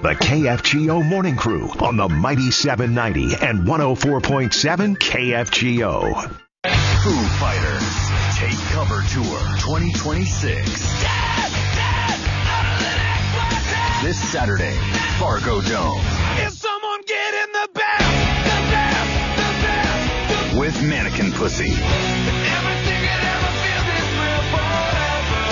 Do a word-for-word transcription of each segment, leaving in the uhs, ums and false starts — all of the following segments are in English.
The K F G O Morning Crew on the Mighty seven ninety and one oh four point seven K F G O. Foo Fighters Take Cover Tour twenty twenty-six. Dead, dead, out of the next one. This Saturday, Fargo Dome. Is someone getting the best, the best, the best, the with Mannequin Pussy. Everything could ever feel this real forever.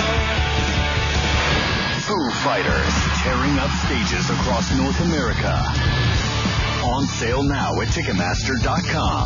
Foo Fighters tearing up stages across North America. On sale now at Ticketmaster dot com.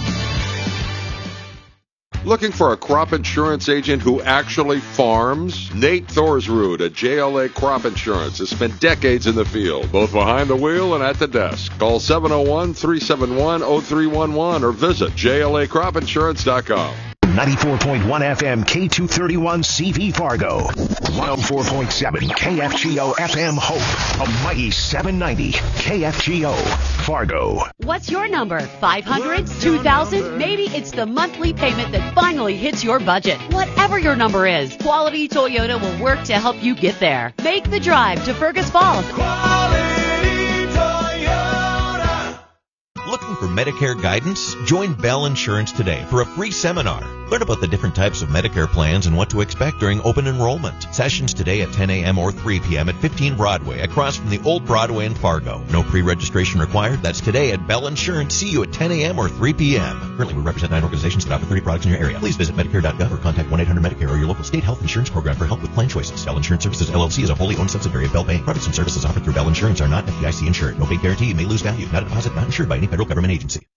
Looking for a crop insurance agent who actually farms? Nate Thorsrud at J L A Crop Insurance has spent decades in the field, both behind the wheel and at the desk. Call seven oh one, three seven one, oh three one one or visit J L A crop insurance dot com. ninety-four point one F M K two thirty-one C V Fargo. one oh four point seven K F G O F M Hope. A Mighty seven ninety K F G O Fargo. What's your number? five hundred? two thousand? Maybe it's the monthly payment that finally hits your budget. Whatever your number is, Quality Toyota will work to help you get there. Make the drive to Fergus Falls. Quality Toyota. Looking for Medicare guidance? Join Bell Insurance today for a free seminar. Learn about the different types of Medicare plans and what to expect during open enrollment. Sessions today at ten a.m. or three p.m. at fifteen Broadway, across from the old Broadway in Fargo. No pre-registration required. That's today at Bell Insurance. See you at ten a.m. or three p.m. Currently, we represent nine organizations that offer thirty products in your area. Please visit Medicare dot gov or contact one eight hundred Medicare or your local state health insurance program for help with plan choices. Bell Insurance Services, L L C is a wholly owned subsidiary of Bell Bank. Products and services offered through Bell Insurance are not F D I C insured. No bank guarantee. You may lose value. Not a deposit. Not insured by any federal government agency.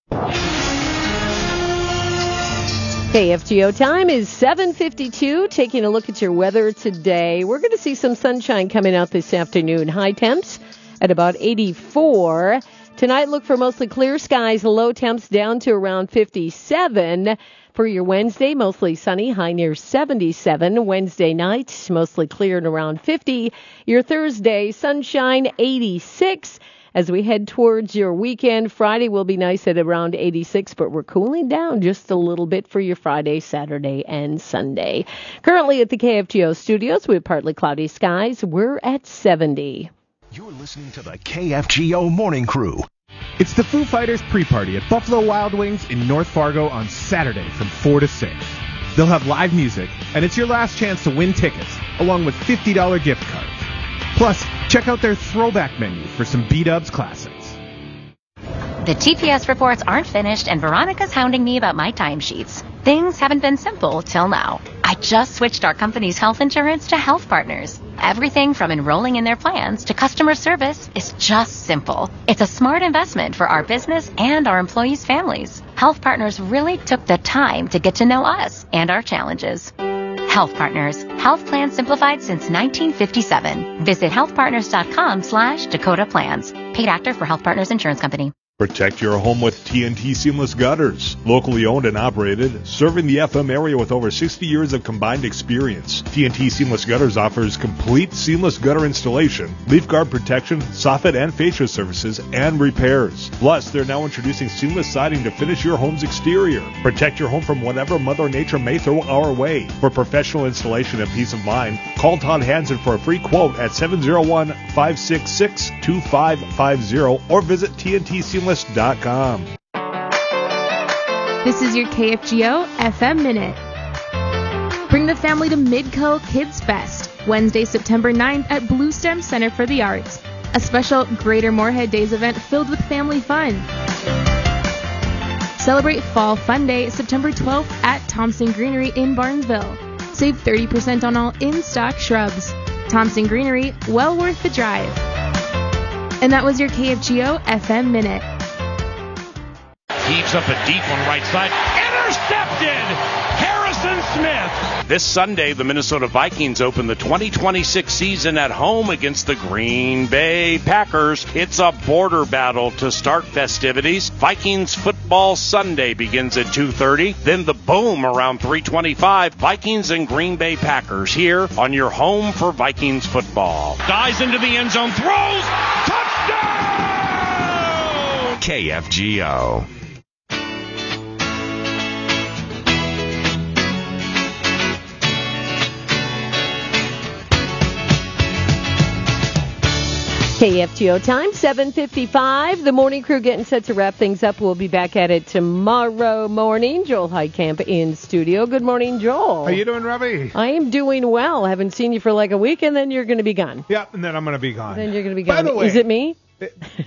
K F G O time is seven fifty-two. Taking a look at your weather today. We're going to see some sunshine coming out this afternoon. High temps at about eighty-four. Tonight, look for mostly clear skies. Low temps down to around fifty-seven. For your Wednesday, mostly sunny. High near seventy-seven. Wednesday night, mostly clear and around fifty. Your Thursday, sunshine, eighty-six. As we head towards your weekend, Friday will be nice at around eighty-six, but we're cooling down just a little bit for your Friday, Saturday, and Sunday. Currently at the K F G O studios, we have partly cloudy skies. We're at seventy. You're listening to the K F G O Morning Crew. It's the Foo Fighters pre-party at Buffalo Wild Wings in North Fargo on Saturday from four to six. They'll have live music, and it's your last chance to win tickets, along with fifty dollars gift cards. Plus, check out their throwback menu for some B-Dubs classics. The T P S reports aren't finished, and Veronica's hounding me about my timesheets. Things haven't been simple till now. I just switched our company's health insurance to Health Partners. Everything from enrolling in their plans to customer service is just simple. It's a smart investment for our business and our employees' families. Health Partners really took the time to get to know us and our challenges. Health Partners. Health plans simplified since nineteen fifty-seven. Visit healthpartners.com slash Dakota Plans. Paid actor for Health Partners Insurance Company. Protect your home with T N T Seamless Gutters. Locally owned and operated, serving the F M area with over sixty years of combined experience. T N T Seamless Gutters offers complete seamless gutter installation, leaf guard protection, soffit and fascia services, and repairs. Plus, they're now introducing seamless siding to finish your home's exterior. Protect your home from whatever Mother Nature may throw our way. For professional installation and peace of mind, call Todd Hansen for a free quote at seven oh one, five six six, two five five zero or visit T N T Seamless dot com. This is your K F G O F M Minute. Bring the family to Midco Kids Fest, Wednesday, September ninth at Blue Stem Center for the Arts, a special Greater Moorhead Days event filled with family fun. Celebrate Fall Fun Day, September twelfth at Thompson Greenery in Barnesville. Save thirty percent on all in-stock shrubs. Thompson Greenery, well worth the drive. And that was your K F G O F M Minute. Heaves up a deep one right side. Intercepted! Harrison Smith! This Sunday, the Minnesota Vikings open the twenty twenty-six season at home against the Green Bay Packers. It's a border battle to start festivities. Vikings Football Sunday begins at two thirty. Then the boom around three twenty-five. Vikings and Green Bay Packers here on your home for Vikings football. Dives into the end zone. Throws! Touchdown! K F G O. K F T O time, seven fifty-five. The morning crew getting set to wrap things up. We'll be back at it tomorrow morning. Joel Heitkamp in studio. Good morning, Joel. How you doing, Robbie? I am doing well. Haven't seen you for like a week, and then you're going to be gone. Yeah, and then I'm going to be gone. Then you're going to be By gone. the way, is it me? no,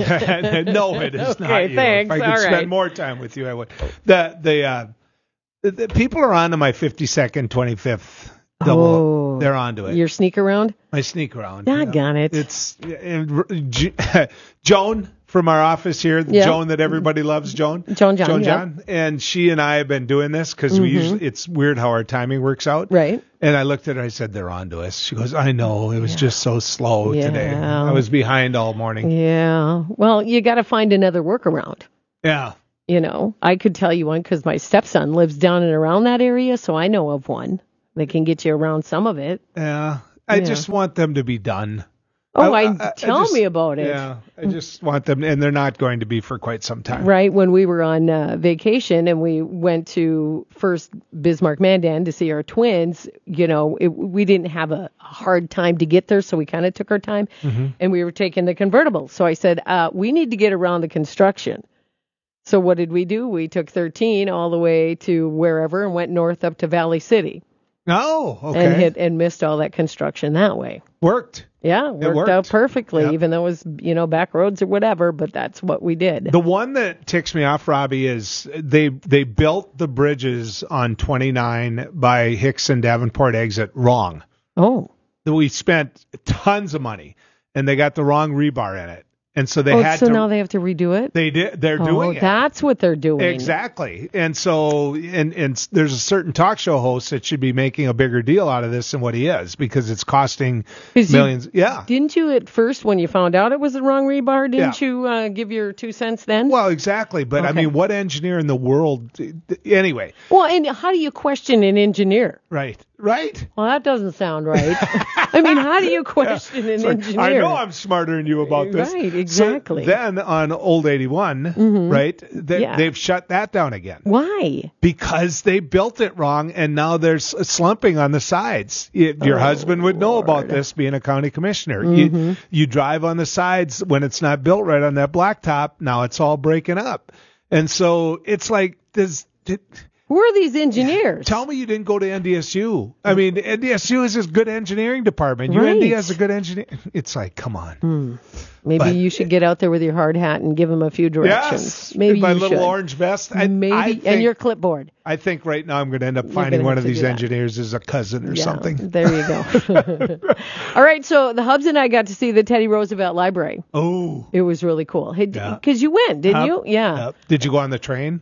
it is okay, not you. Thanks. If I could All spend right. more time with you, I would. The the, uh, the, the people are on to my fifty-second, twenty-fifth. Double, Oh, they're onto it. Your sneak around? I sneak around. Doggone yeah. it. It's and, J- Joan from our office here, Yeah. Joan that everybody loves, Joan. Joan John, Joan yeah. John. And she and I have been doing this because we Mhm. usually, it's weird how our timing works out. Right. And I looked at her, I said, they're on to us. She goes, I know, it was just so slow Yeah. today. I was behind all morning. Yeah. Well, you got to find another workaround. Yeah. You know, I could tell you one because my stepson lives down and around that area, so I know of one that can get you around some of it. Yeah. I Yeah. just want them to be done. Oh, I, tell just- me about it. Yeah. I just want them, and they're not going to be for quite some time. Right, when we were on uh, vacation and we went to first Bismarck Mandan to see our twins, you know, it, we didn't have a hard time to get there, so we kind of took our time, Mm-hmm. and we were taking the convertible. So I said, uh, we need to get around the construction. So what did we do? We took thirteen all the way to wherever and went north up to Valley City. Oh, okay. And hit and missed all that construction that way. Worked. Yeah, worked, worked. out perfectly, Yep. even though it was, you know, back roads or whatever, but that's what we did. The one that ticks me off, Robbie, is they they built the bridges on twenty-nine by Hicks and Davenport exit wrong. Oh. We spent tons of money, and they got the wrong rebar in it. And so they oh, had so to. now they have to redo it? They did. They're oh, doing it. That's what they're doing. Exactly. And so, and and there's a certain talk show host that should be making a bigger deal out of this than what he is because it's costing 'Cause you- millions. yeah. Didn't you at first, when you found out it was the wrong rebar, didn't Yeah. you uh, give your two cents then? Well, exactly. But I Okay. mean, what engineer in the world? Anyway. Well, and how do you question an engineer? Right. Right. Well, that doesn't sound right. I mean, how do you question an Sorry, engineer? I know I'm smarter than you about this. Right, exactly. So then on Old eighty-one, Mhm. right, they, Yeah. they've shut that down again. Why? Because they built it wrong, and now there's slumping on the sides. Y- Your Oh, husband would know about Lord. this, being a county commissioner. You, Mhm. you drive on the sides when it's not built right on that blacktop. Now it's all breaking up, and so it's like this. Who are these engineers? Tell me you didn't go to N D S U. I mean, N D S U is this good engineering department. U N D Right. has a good engineer. It's like, come on. Hmm. Maybe But- you should get out there with your hard hat and give them a few directions. Yes, Maybe my you little should. orange vest. I, Maybe, I think, and your clipboard. I think right now I'm going to end up You're finding gonna one have of to these do that. engineers as a cousin or Yeah, something. There you go. All right, so the Hubs and I got to see the Teddy Roosevelt Library. Oh. It was really cool. Hey, Yeah. because you went, didn't Yep, you? Yeah. yep. Did you go on the train?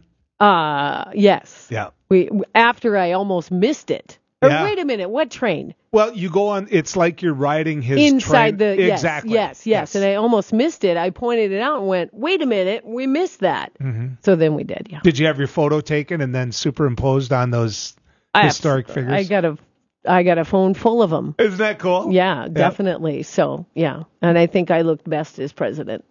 Uh, yes. Yeah. We after I almost missed it. Or Yeah. wait a minute, what train? Well, you go on. It's like you're riding his Inside train. the yes, exactly. yes, yes, and I almost missed it. I pointed it out and went, "Wait a minute, we missed that." Mhm. So then we did, yeah. Did you have your photo taken and then superimposed on those I historic abs- figures? I got a, I got a phone full of them. Isn't that cool? Yeah, definitely. So yeah, and I think I looked best as president.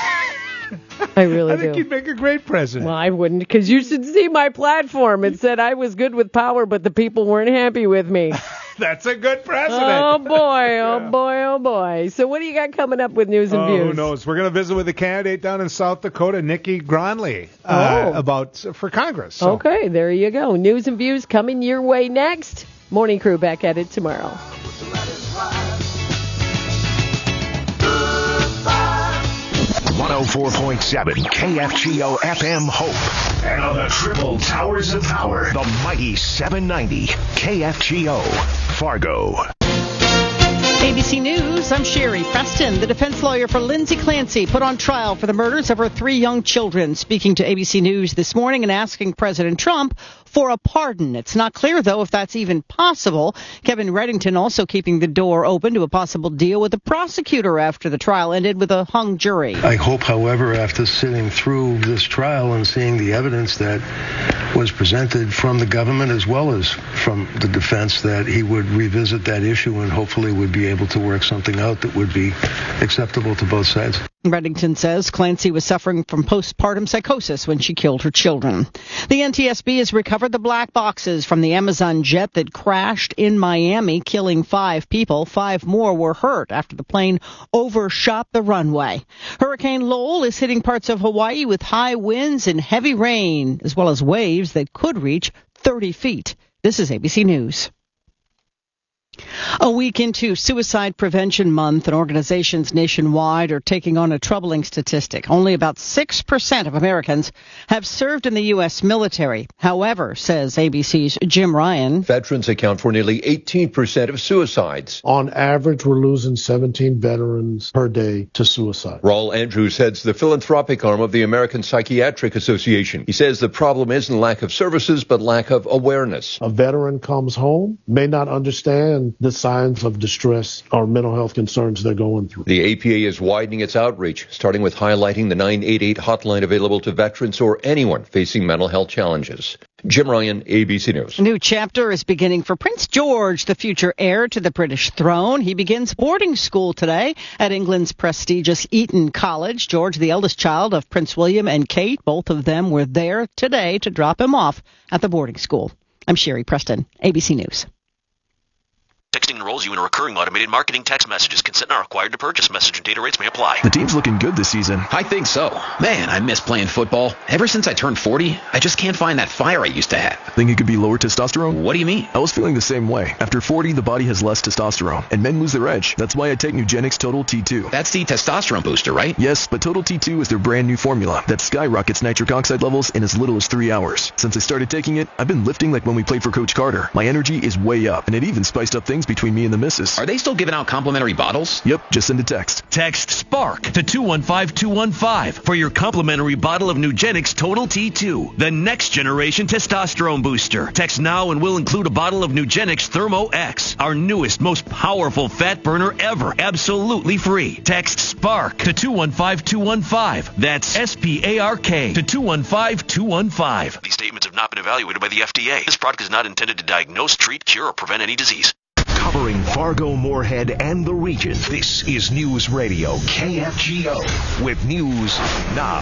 I really I think do. you'd make a great president. Well, I wouldn't, because you should see my platform. It said I was good with power, but the people weren't happy with me. That's a good president. Oh boy, oh boy, oh boy. So what do you got coming up with news and Oh, views? who knows? We're going to visit with a candidate down in South Dakota, Nikki Gronley, uh, Oh. about for Congress. So. Okay, there you go. News and views coming your way next. Morning Crew back at it tomorrow. one oh four point seven K F G O F M Hope. And on the triple towers of power, the mighty seven ninety K F G O Fargo. A B C News, I'm Sherry Preston. The defense lawyer for Lindsay Clancy put on trial for the murders of her three young children, speaking to A B C News this morning and asking President Trump for a pardon. It's not clear, though, if that's even possible. Kevin Reddington also keeping the door open to a possible deal with the prosecutor after the trial ended with a hung jury. I hope, however, after sitting through this trial and seeing the evidence that was presented from the government as well as from the defense, that he would revisit that issue and hopefully would be able to work something out that would be acceptable to both sides. Reddington says Clancy was suffering from postpartum psychosis when she killed her children. The N T S B has recovered the black boxes from the Amazon jet that crashed in Miami, killing five people. Five more were hurt after the plane overshot the runway. Hurricane Lowell is hitting parts of Hawaii with high winds and heavy rain, as well as waves that could reach thirty feet. This is A B C News. A week into Suicide Prevention Month, and organizations nationwide are taking on a troubling statistic. Only about six percent of Americans have served in the U S military. However, says A B C's Jim Ryan, veterans account for nearly eighteen percent of suicides. On average, we're losing seventeen veterans per day to suicide. Raul Andrews heads the philanthropic arm of the American Psychiatric Association. He says the problem isn't lack of services, but lack of awareness. A veteran comes home, may not understand the signs of distress or mental health concerns they're going through. The A P A is widening its outreach, starting with highlighting the nine eight eight hotline available to veterans or anyone facing mental health challenges. Jim Ryan, A B C News. A new chapter is beginning for Prince George, the future heir to the British throne. He begins boarding school today at England's prestigious Eton College. George, the eldest child of Prince William and Kate, both of them were there today to drop him off at the boarding school. I'm Sherry Preston, A B C News. Texting enrolls you in recurring automated marketing text messages. Consent not required to purchase. Message and data rates may apply. The team's looking good this season. I think so. Man, I miss playing football. Ever since I turned forty, I just can't find that fire I used to have. Think it could be lower testosterone? What do you mean? I was feeling the same way. After forty, the body has less testosterone, and men lose their edge. That's why I take Nugenix Total T two. That's the testosterone booster, right? Yes, but Total T two is their brand new formula that skyrockets nitric oxide levels in as little as three hours. Since I started taking it, I've been lifting like when we played for Coach Carter. My energy is way up, and it even spiced up things between me and the missus. Are they still giving out complimentary bottles? Yep, just send a text. Text SPARK to two one five two one five for your complimentary bottle of Nugenix Total T two, the next generation testosterone booster. Text now and we'll include a bottle of Nugenix Thermo X, our newest, most powerful fat burner ever, absolutely free. Text SPARK to two one five two one five. That's S P A R K to two one five two one five. These statements have not been evaluated by the F D A. This product is not intended to diagnose, treat, cure, or prevent any disease. Covering Fargo, Moorhead, and the region, this is News Radio K F G O with news now.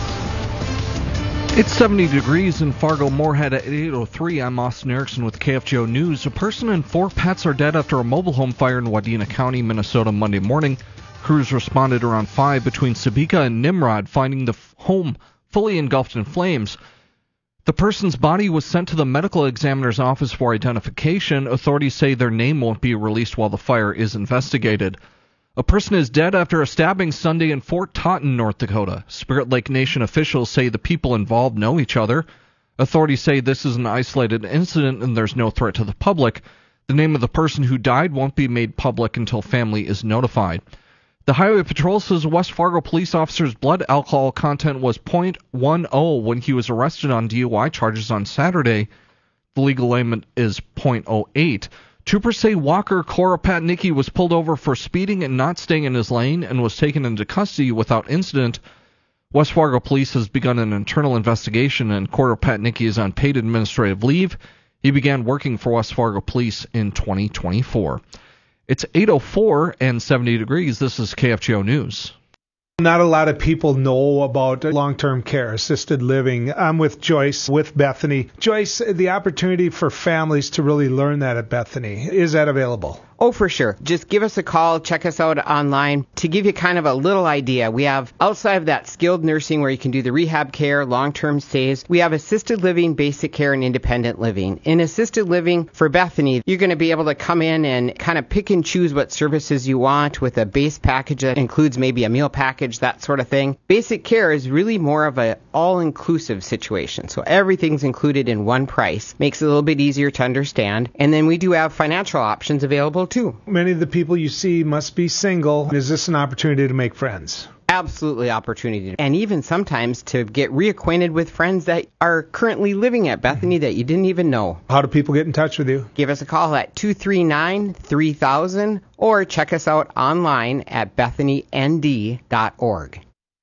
It's seventy degrees in Fargo, Moorhead at eight oh three. I'm Austin Erickson with K F G O News. A person and four pets are dead after a mobile home fire in Wadena County, Minnesota, Monday morning. Crews responded around five between Sabika and Nimrod, finding the f- home fully engulfed in flames. The person's body was sent to the medical examiner's office for identification. Authorities say their name won't be released while the fire is investigated. A person is dead after a stabbing Sunday in Fort Totten, North Dakota. Spirit Lake Nation officials say the people involved know each other. Authorities say this is an isolated incident and there's no threat to the public. The name of the person who died won't be made public until family is notified. The Highway Patrol says a West Fargo police officer's blood alcohol content was point one oh when he was arrested on D U I charges on Saturday. The legal limit is point oh eight. Troopers say Walker Koropatnicki was pulled over for speeding and not staying in his lane and was taken into custody without incident. West Fargo police has begun an internal investigation, and Koropatnicki is on paid administrative leave. He began working for West Fargo police in twenty twenty-four. It's eight oh four and seventy degrees. This is K F G O News. Not a lot of people know about long-term care, assisted living. I'm with Joyce, with Bethany. Joyce, the opportunity for families to really learn that at Bethany, is that available? Oh, for sure. Just give us a call. Check us out online. To give you kind of a little idea, we have outside of that skilled nursing where you can do the rehab care, long-term stays, we have assisted living, basic care, and independent living. In assisted living for Bethany, you're going to be able to come in and kind of pick and choose what services you want with a base package that includes maybe a meal package, that sort of thing. Basic care is really more of an all-inclusive situation. So everything's included in one price. Makes it a little bit easier to understand. And then we do have financial options available too. Many of the people you see must be single. Is this an opportunity to make friends? Absolutely opportunity. And even sometimes to get reacquainted with friends that are currently living at Bethany that you didn't even know. How do people get in touch with you? Give us a call at two three nine, three thousand or check us out online at bethany n d dot org.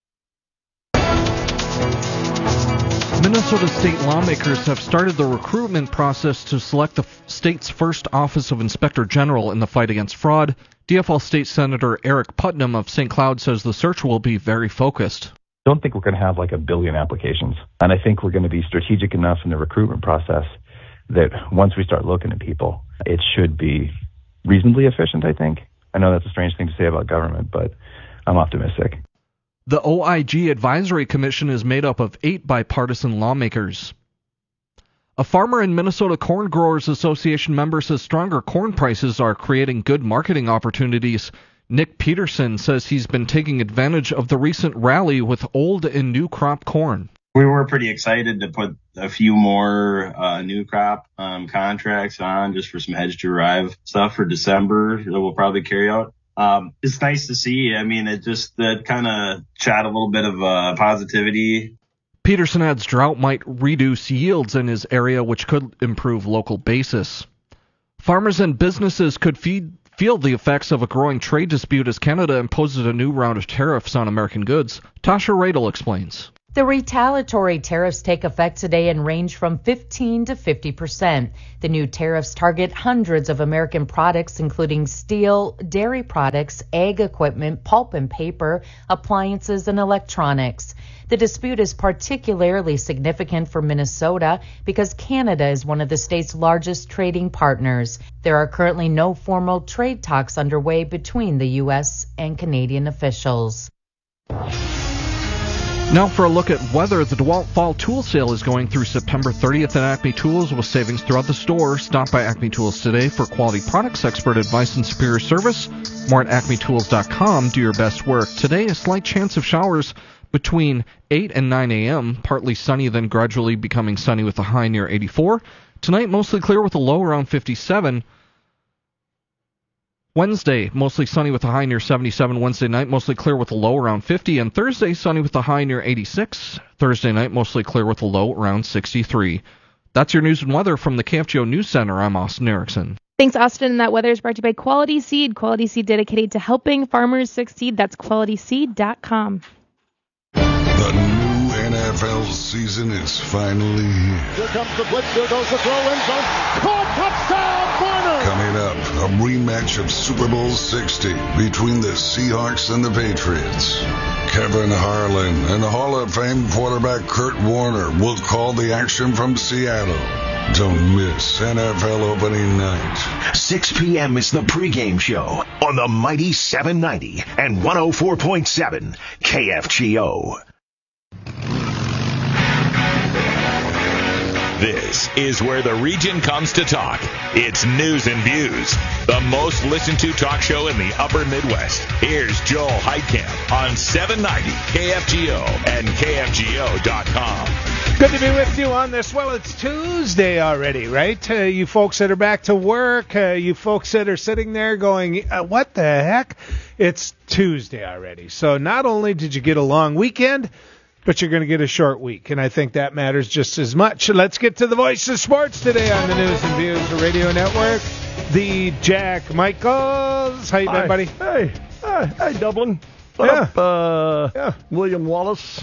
Minnesota state lawmakers have started the recruitment process to select the f- state's first Office of Inspector General in the fight against fraud, D F L State Senator Eric Putnam of Saint Cloud says the search will be very focused. I don't think we're going to have like a billion applications. And I think we're going to be strategic enough in the recruitment process that once we start looking at people, it should be reasonably efficient, I think. I know that's a strange thing to say about government, but I'm optimistic. The O I G Advisory Commission is made up of eight bipartisan lawmakers. A farmer and Minnesota Corn Growers Association member says stronger corn prices are creating good marketing opportunities. Nick Peterson says he's been taking advantage of the recent rally with old and new crop corn. We were pretty excited to put a few more uh, new crop um, contracts on just for some hedge to arrive stuff for December that we'll probably carry out. Um, it's nice to see. I mean, it just that kind of shot a little bit of uh, positivity. Peterson adds drought might reduce yields in his area, which could improve local basis. Farmers and businesses could feed, feel the effects of a growing trade dispute as Canada imposes a new round of tariffs on American goods. Tasha Radel explains. The retaliatory tariffs take effect today and range from fifteen to fifty percent. The new tariffs target hundreds of American products, including steel, dairy products, ag equipment, pulp and paper, appliances, and electronics. The dispute is particularly significant for Minnesota because Canada is one of the state's largest trading partners. There are currently no formal trade talks underway between the U S and Canadian officials. Now for a look at weather. The DeWalt Fall Tool Sale is going through September thirtieth at Acme Tools with savings throughout the store. Stop by Acme Tools today for quality products, expert advice, and superior service. More at acme tools dot com. Do your best work. Today, a slight chance of showers between eight and nine a.m. Partly sunny, then gradually becoming sunny with a high near eighty-four. Tonight, mostly clear with a low around fifty-seven. Wednesday, mostly sunny with a high near seventy-seven. Wednesday night, mostly clear with a low around fifty. And Thursday, sunny with a high near eighty-six. Thursday night, mostly clear with a low around sixty-three. That's your news and weather from the K F G O News Center. I'm Austin Erickson. Thanks, Austin. And that weather is brought to you by Quality Seed. Quality Seed dedicated to helping farmers succeed. That's quality seed dot com. The new N F L season is finally here. Here comes the blitz. Here goes the throw in zone. Caught touchdown, Warner. Coming up, a rematch of Super Bowl sixty between the Seahawks and the Patriots. Kevin Harlan and Hall of Fame quarterback Kurt Warner will call the action from Seattle. Don't miss N F L opening night. six p.m. is the pregame show on the mighty seven ninety and one oh four point seven K F G O. This is where the region comes to talk. It's News and Views, the most listened to talk show in the upper Midwest. Here's Joel Heitkamp on seven ninety K F G O and K F G O dot com. Good to be with you on this. Well, it's Tuesday already, right? Uh, you folks that are back to work, uh, you folks that are sitting there going, uh, what the heck? It's Tuesday already. So not only did you get a long weekend, but you're going to get a short week, and I think that matters just as much. Let's get to the voice of sports today on the News and Views Radio Network. The Jack Michaels. How you been, buddy? Hey, hi, hey, Dublin. What yeah. up, uh, yeah. William Wallace?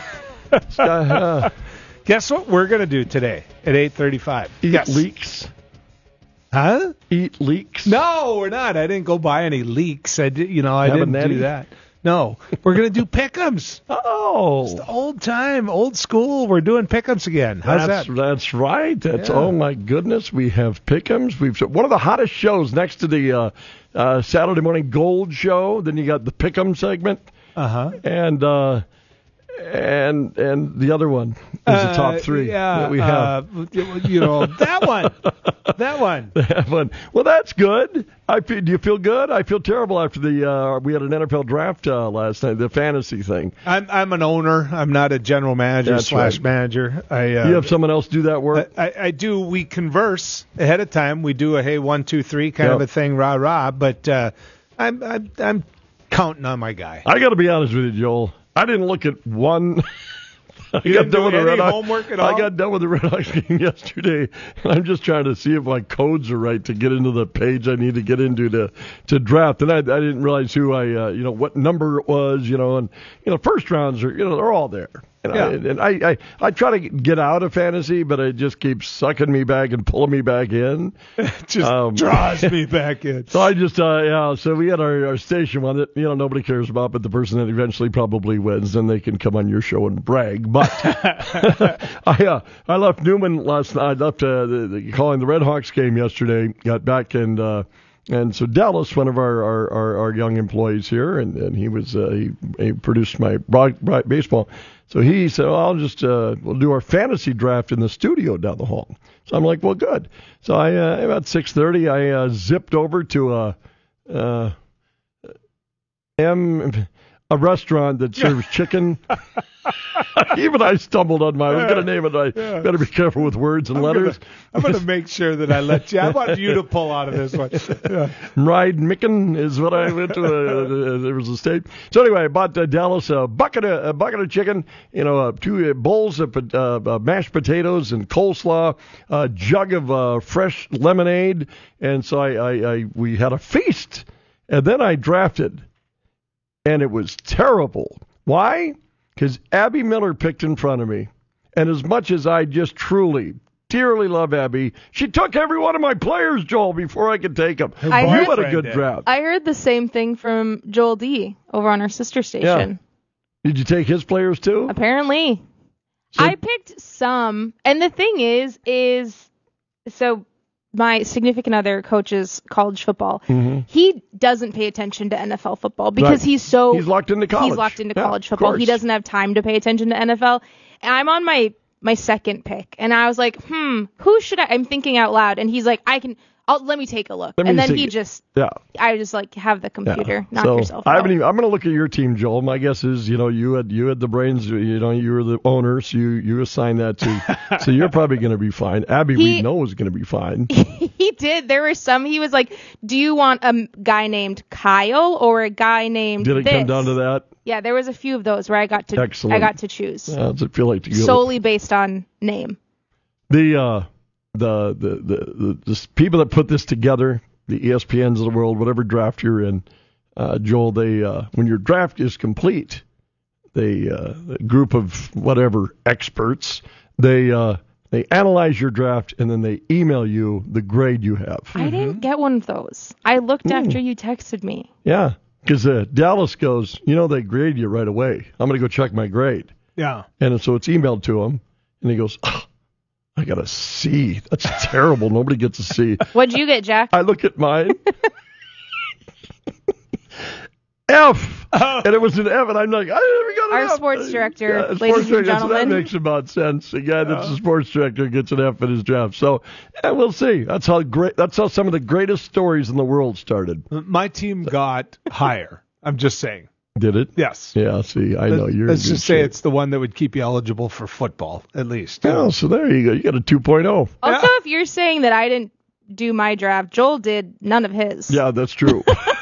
uh, Guess what we're going to do today at eight thirty-five? Eat Guess. leeks. Huh? Eat leeks? No, we're not. I didn't go buy any leeks. I did, you know, I Have a didn't natty? do that. No, we're going to do pick'ems. Oh. It's the old time, old school. We're doing pick'ems again. How's that's, that? That's right. That's Yeah. Oh, my goodness. We have pick'ems. We've one of the hottest shows next to the uh, uh, Saturday Morning Gold show. Then you got the pick'em segment. Uh-huh. And, uh, and, and the other one is Uh, the top three yeah, that we have. Uh, you know, that one. That one. That one. Well, that's good. I feel, do you feel good? I feel terrible after the uh, we had an N F L draft uh, last night, the fantasy thing. I'm I'm an owner. I'm not a general manager That's slash right. manager. I uh, You have someone else do that work? I, I do. We converse ahead of time. We do a hey one two three kind Yep. of a thing, rah rah. But uh, I'm I'm I'm counting on my guy. I got to be honest with you, Joel. I didn't look at one. I You got didn't done do with the any Red Hawks- homework at I all? got done with the Red Hawks game yesterday, and I'm just trying to see if my codes are right to get into the page I need to get into to to draft. And I, I didn't realize who I, uh, you know, what number it was, you know, and you know, first rounds are, you know, they're all there. And, Yeah. I, and I, I, I try to get out of fantasy, but it just keeps sucking me back and pulling me back in. It just Um, draws me back in. So I just, uh, yeah, so we had our, our station one that, you know, nobody cares about, but the person that eventually probably wins, then they can come on your show and brag. But I uh, I left Newman last night. I left uh, the, the, calling the Red Hawks game yesterday, got back, and uh, and so Dallas, one of our, our, our, our young employees here, and, and he was uh, he, he produced my broad, broad baseball. So he said, well, I'll just, uh, we'll do our fantasy draft in the studio down the hall. So I'm like, well, good. So I, uh, about six thirty, I uh, zipped over to a, uh, M, a restaurant that serves chicken. Even I stumbled on my, I was going to name it. I Yeah. better be careful with words and I'm letters. Gonna, I'm going to make sure that I let you. I want you to pull out of this one. Yeah. Ride Micken is what I went to. Uh, there was a state. So anyway, I bought uh, Dallas a bucket of a bucket of chicken, you know, uh, two uh, bowls of uh, uh, mashed potatoes and coleslaw, a jug of uh, fresh lemonade, and so I, I, I we had a feast, and then I drafted, and it was terrible. Why? Because Abby Miller picked in front of me, and as much as I just truly, dearly love Abby, she took every one of my players, Joel, before I could take them. I You heard- had a good draft. I heard the same thing from Joel D. over on our sister station. Yeah. Did you take his players too? Apparently. So- I picked some. And the thing is, is, so my significant other coaches college football. Mm-hmm. He doesn't pay attention to N F L football because Right. he's so He's locked into college. He's locked into Yeah, college of football. He course. doesn't have time to pay attention to N F L. And I'm on my my second pick, and I was like, hmm, who should I? I'm thinking out loud, and he's like, I can. I'll let me take a look. Let me And then take he it. just, Yeah. I just like have the computer. Knock so yourself I out. haven't even, I'm going to look at your team, Joel. My guess is, you know, you had you had the brains. You know, you were the owner, so you you assigned that to. So you're probably going to be fine. Abby, He- we know is going to be fine. He did. There were some. He was like, "Do you want a m- guy named Kyle or a guy named?" Did it this? come down to that? Yeah, there was a few of those where I got to. Excellent. I got to choose Uh, does it feel like to go? solely based on name. The uh, the, the the the the people that put this together, the E S P Ns of the world, whatever draft you're in, uh, Joel, they uh, when your draft is complete, they uh, a group of whatever experts, they uh, they analyze your draft and then they email you the grade you have. I didn't get one of those. I looked Mm. after you texted me. Yeah, because uh, Dallas goes, you know, they grade you right away. I'm going to go check my grade. Yeah. And so it's emailed to him, and he goes, oh, I got a C. That's terrible. Nobody gets a C. What'd you get, Jack? I look at mine. F. And it was an F, and I'm like, I never got an Our F. sports director, Yeah, ladies sports and director, so gentlemen. that makes about sense. A guy that's a sports director gets an F in his draft. So, yeah, we'll see. That's how great. That's how some of the greatest stories in the world started. My team got higher. I'm just saying. Did it? Yes. Yeah, see, I know. You're in Let's good just say shape. it's the one that would keep you eligible for football, at least. Oh, so there you go. You got a two point oh. Also, if you're saying that I didn't do my draft, Joel did none of his. Yeah, that's true.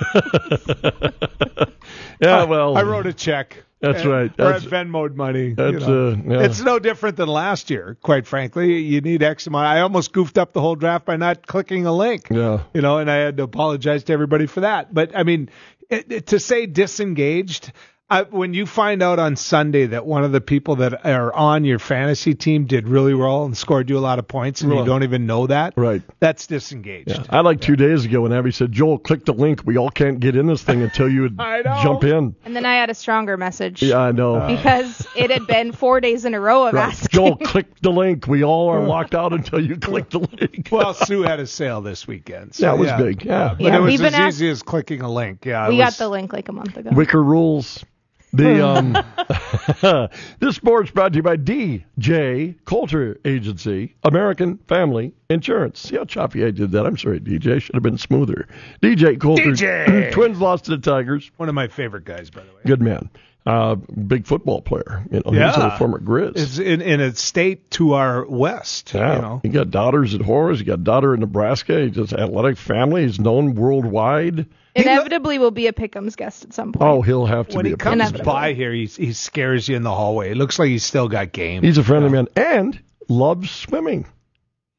Yeah, well, I wrote a check. That's Uh, right. Or I That's- Venmo'd money. you that's, know. uh, yeah. It's no different than last year, quite frankly. You need X amount. I almost goofed up the whole draft by not clicking a link. Yeah. You know, and I had to apologize to everybody for that. But, I mean, it, it- to say disengaged, I, when you find out on Sunday that one of the people that are on your fantasy team did really well and scored you a lot of points and Right. you don't even know that, Right. that's disengaged. Yeah. I like two days ago when Abby said, Joel, click the link. We all can't get in this thing until you I know. jump in. And then I had a stronger message. Yeah, I know. Because it had been four days in a row of Right. asking. Joel, click the link. We all are locked out until you click the link. Well, Sue had a sale this weekend. So Yeah, it was big, yeah. But Yeah, it was we've been as asked- easy as clicking a link. Yeah, we it got was, the link like a month ago. Wicker rules. The um, this sport's brought to you by D J Coulter Agency, American Family Insurance. See how choppy I did that? I'm sorry, D J. Should have been smoother. D J Coulter. D J. Twins lost to the Tigers. One of my favorite guys, by the way. Good man. Uh, big football player. You know, he's Yeah. a former Grizz. It's in, in a state to our west. Yeah, You know. he got daughters at Horace. He got a daughter in Nebraska. He's just athletic family. He's known worldwide. Inevitably will be a Pick'em's guest at some point. Oh, he'll have to When be he a comes Pickens fan. by here, he he scares you in the hallway. It looks like he's still got game. He's a friendly man and loves swimming.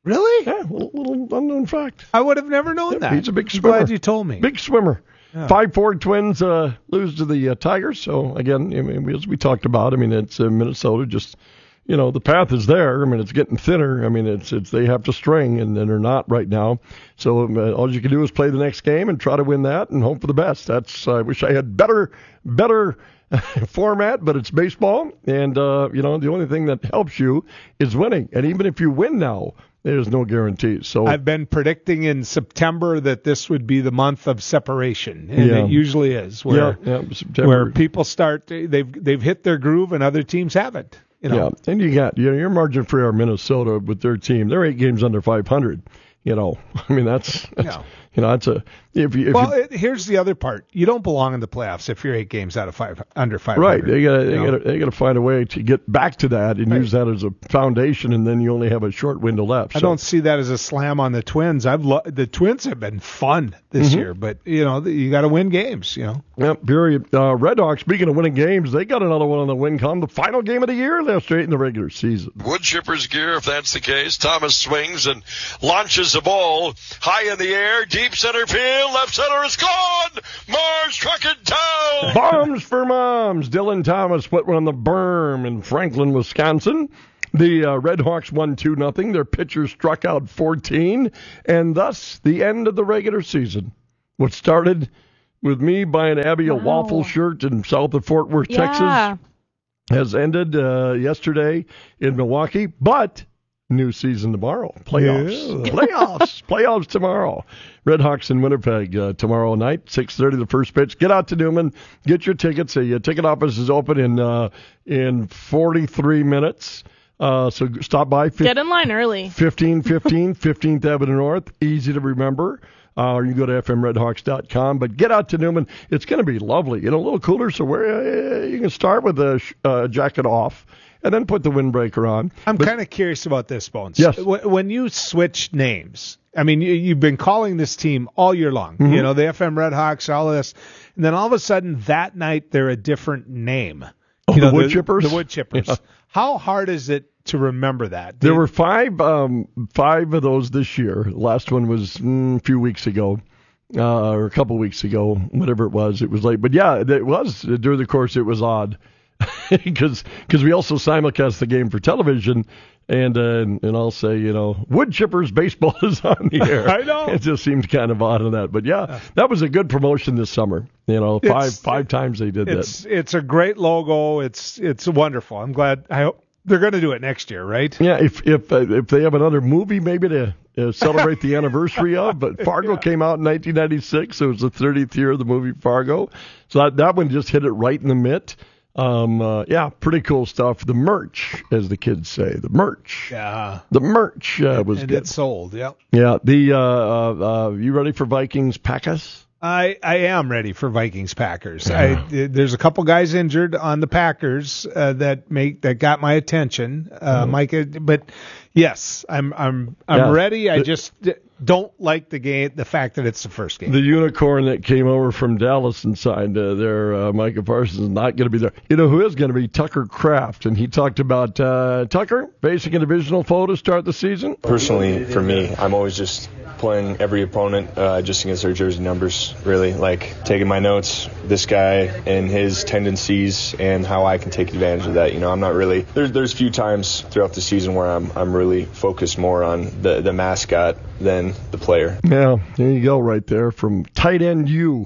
Really? Yeah, a little, little unknown fact. I would have never known Yeah, that. He's a big I'm swimmer. glad you told me. Big swimmer. Yeah. Five four Twins uh, lose to the uh, Tigers. So again, I mean, as we talked about, I mean, it's uh, Minnesota. Just you know, the path is there. I mean, it's getting thinner. I mean, it's it's they have to string, and, and they're not right now. So uh, all you can do is play the next game and try to win that and hope for the best. That's I wish I had better better. format, but it's baseball, and uh, you know the only thing that helps you is winning. And even if you win now, there's no guarantees. So I've been predicting in September that this would be the month of separation, and Yeah. it usually is. Where yeah, yeah, September. where people start, they've they've hit their groove, and other teams haven't. You know, Yeah, and you got you know your margin for error, Minnesota with their team. They're eight games under five hundred. You know, I mean that's, that's Yeah. you know that's a if you if well, you, it, here's the other part. You don't belong in the playoffs if you're eight games out of five under five hundred. right. They got they you know? got they got to find a way to get back to that and Right. use that as a foundation, and then you only have a short window left. I So- don't see that as a slam on the Twins. I've lo- the Twins have been fun this Mhm. year, but you know you got to win games. You know, Yep, period. Uh, Red Hawks, speaking of winning games, they got another one on the win column. The final game of the year, they're straight in the regular season. Wood chipper's gear, if that's the case. Thomas swings and launches the ball high in the air, deep center field, left center is gone. Mars struck it down. Bombs for moms. Dylan Thomas put one on the berm in Franklin, Wisconsin. The uh, Red Hawks won two nothing. Their pitcher struck out fourteen, and thus the end of the regular season. What started with me buying Abby a Wow. waffle shirt in south of Fort Worth, Yeah. Texas, has ended uh, yesterday in Milwaukee, but new season tomorrow. Playoffs. Yeah. Playoffs. Playoffs tomorrow. Red Hawks in Winnipeg uh, tomorrow night, six thirty the first pitch. Get out to Newman. Get your tickets. The uh, ticket office is open in uh, in forty-three minutes. Uh, so stop by. Get in line early. fifteen fifteen fifteenth Avenue North. Easy to remember. Uh, or you can go to f m red hawks dot com. But get out to Newman. It's going to be lovely. You know, a little cooler, so wear, uh, you can start with a sh- uh, jacket off and then put the windbreaker on. I'm But- kind of curious about this, Bones. Yes. Wh- When you switch names, I mean, you, you've been calling this team all year long. Mhm. You know, the F M Red Hawks, all of this, and then all of a sudden that night they're a different name. Oh, You the know, Wood Chippers? The Wood Chippers. Yeah. How hard is it to remember that? There were five um, five of those this year. The last one was mm, a few weeks ago, uh, or a couple weeks ago, whatever it was. It was late. But yeah, it was. During the course, it was odd. Because we also simulcast the game for television, and, uh, and and I'll say, you know, Wood Chippers baseball is on the air. I know. It just seemed kind of odd on that. But yeah, that was a good promotion this summer. You know, five It's- five times they did that. It's it's a great logo. It's it's wonderful. I'm glad. I hope they're going to do it next year, right? Yeah, if if uh, if they have another movie maybe to uh, celebrate the anniversary of, but Fargo Yeah. came out in nineteen ninety-six. It was the thirtieth year of the movie Fargo, so that, that one just hit it right in the mitt. Um, uh, yeah, pretty cool stuff. The merch, as the kids say, the merch. Yeah. The merch uh, was and good. it sold. Yep. Yeah, the uh, uh, uh, you ready for Vikings Packers? I, I am ready for Vikings Packers. I, there's a couple guys injured on the Packers uh, that make that got my attention, uh, Mhm. Micah. But yes, I'm I'm I'm Yeah. ready. I The- just don't like the game, the fact that it's the first game. The unicorn that came over from Dallas and signed uh, there, uh, Micah Parsons, is not going to be there. You know who is going to be? Tucker Kraft. And he talked about uh, Tucker facing a divisional foe to start the season. Personally, for me, I'm always just playing every opponent uh, just against their jersey numbers, really. Like taking my notes, this guy and his tendencies and how I can take advantage of that. You know, I'm not really, there's there's few times throughout the season where I'm I'm really focused more on the, the mascot than the player. Yeah, there you go right there from tight end U.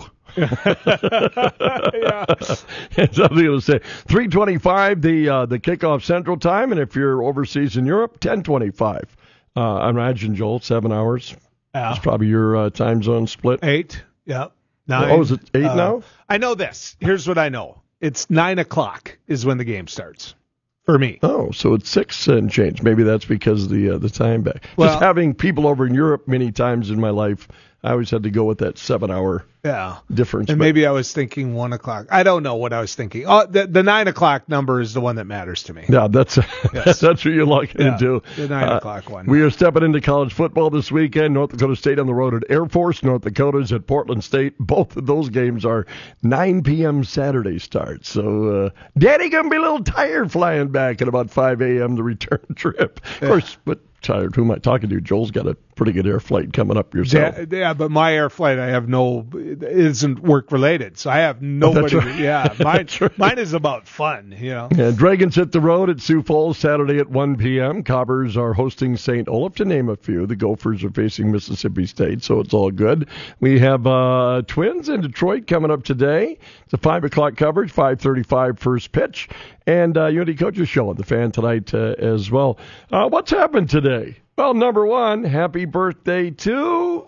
yeah. Something to say. three twenty-five the uh, the kickoff Central Time, and if you're overseas in Europe, ten twenty-five. Uh, I imagine, Joel, seven hours. Yeah. It's probably your uh, time zone split. Eight. Yep. Nine. Oh, is it eight Uh, now? I know this. Here's what I know. It's nine o'clock is when the game starts for me. Oh, so it's six and change. Maybe that's because of the uh, the time back. Well- Just having people over in Europe many times in my life, I always had to go with that seven hour Yeah. difference. And But- maybe I was thinking one o'clock. I don't know what I was thinking. Oh, the, the nine o'clock number is the one that matters to me. Yeah, that's Yes. that's what you're looking Yeah, into. the nine Uh, o'clock one. We are stepping into college football this weekend. North Dakota State on the road at Air Force. North Dakota's at Portland State. Both of those games are nine p.m. Saturday starts. So uh, Daddy gonna be a little tired flying back at about five a.m. the return trip. Of course, but tired. Who am I talking to? Joel's got a pretty good air flight coming up yourself. Yeah, yeah, but my air flight, I have no, it isn't work related, so I have nobody. That's right. Yeah, mine, That's right. mine is about fun, you know. And Dragons hit the road at Sioux Falls Saturday at one p.m. Cobbers are hosting Saint Olaf, to name a few. The Gophers are facing Mississippi State, so it's all good. We have uh, Twins in Detroit coming up today. It's a five o'clock coverage, five thirty-five first pitch. And uh, Unity Coaches Show on the Fan tonight uh, as well. Uh, what's happened today? Well, number one, happy birthday to...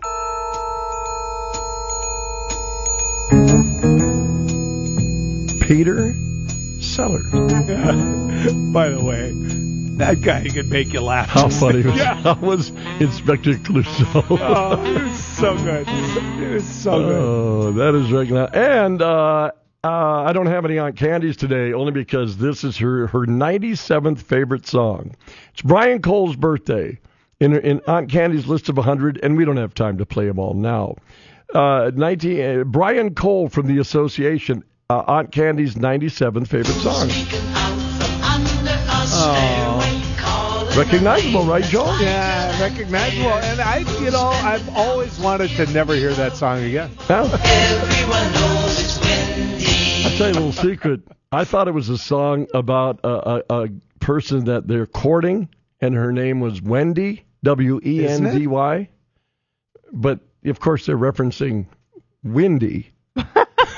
Peter Sellers. By the way, that guy could make you laugh. How funny was, Yeah. how was Inspector Clouseau? Oh, it was so good. It was so good. Oh, that is regular. And uh, uh, I don't have any Aunt Candies today, only because this is her, her ninety-seventh favorite song. It's Brian Cole's birthday in, in Aunt Candy's list of one hundred, and we don't have time to play them all now. Uh, nineteen, uh, Brian Cole from the Association, uh, Aunt Candy's ninety-seventh favorite song. Oh. Recognizable, right, Joel? Yeah, recognizable. And I, you know, I've always wanted to never hear that song again. Well, I'll tell you a little secret. I thought it was a song about a, a, a person that they're courting, and her name was Wendy, W E N D Y. But, of course, they're referencing Windy.